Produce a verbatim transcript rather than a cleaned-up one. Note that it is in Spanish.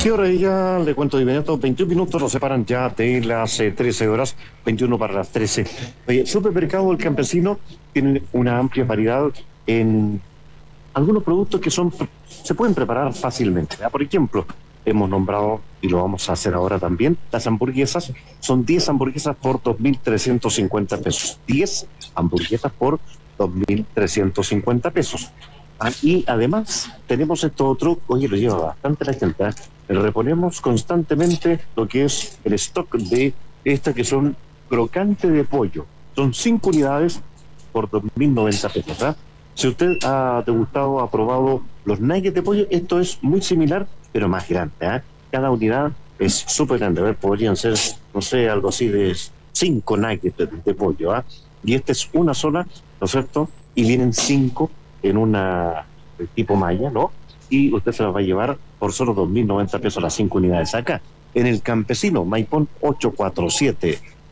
Sí, ahora ya le cuento de inmediato, veintiún minutos nos separan ya de las eh, trece horas, veintiuno para las trece. Oye, Supermercado del Campesino tiene una amplia variedad en algunos productos que son se pueden preparar fácilmente, ¿verdad? Por ejemplo, hemos nombrado, y lo vamos a hacer ahora también, las hamburguesas. Son diez hamburguesas por dos mil trescientos cincuenta pesos. diez hamburguesas por dos mil trescientos cincuenta pesos. Ah, y además tenemos esto otro, oye, lo lleva bastante la gente, ¿eh? Reponemos constantemente lo que es el stock de estas que son crocantes de pollo. Son cinco unidades por dos mil noventa pesos, ¿eh? Si usted ha degustado, ha probado los nuggets de pollo, esto es muy similar, pero más grande, ¿eh? Cada unidad es súper grande, a ver, podrían ser, no sé, algo así de cinco nuggets de, de pollo, ¿eh? Y esta es una sola, ¿no es cierto? Y vienen cinco en una de tipo malla, ¿no? Y usted se las va a llevar por solo dos mil noventa pesos las cinco unidades acá, en el Campesino, Maipón ochocientos cuarenta y siete.